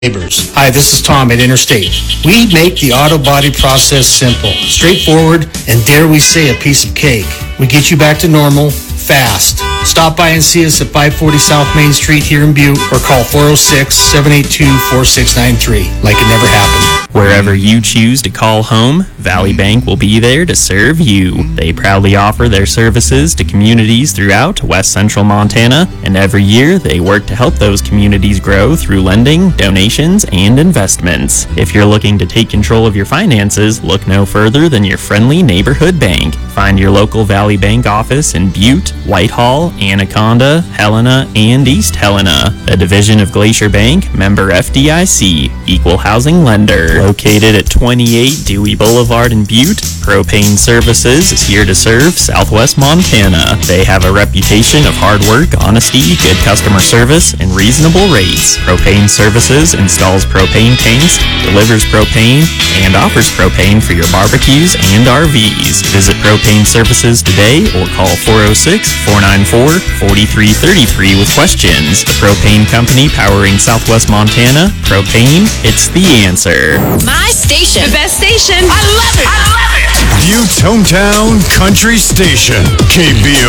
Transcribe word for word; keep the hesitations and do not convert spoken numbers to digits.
Neighbors. Hi, this is Tom at Interstate. We make the auto body process simple, straightforward, and dare we say a piece of cake. We get you back to normal, fast. Stop by and see us at five forty South Main Street here in Butte or call four oh six, seven eight two, four six nine three like it never happened. Wherever you choose to call home, Valley Bank will be there to serve you. They proudly offer their services to communities throughout West Central Montana, and every year they work to help those communities grow through lending, donations, and investments. If you're looking to take control of your finances, look no further than your friendly neighborhood bank. Find your local Valley Bank office in Butte, Whitehall, Anaconda, Helena, and East Helena. A division of Glacier Bank, member F D I C, equal housing lender. Located at twenty-eight Dewey Boulevard in Butte, Propane Services is here to serve Southwest Montana. They have a reputation of hard work, honesty, good customer service, and reasonable rates. Propane Services installs propane tanks, delivers propane, and offers propane for your barbecues and R Vs. Visit Propane Services today or call four oh six, four nine four, four three three three with questions. The Propane Company powering Southwest Montana. Propane, it's the answer. My station. The best station. I love it. I love it. Butte's hometown country station. K B O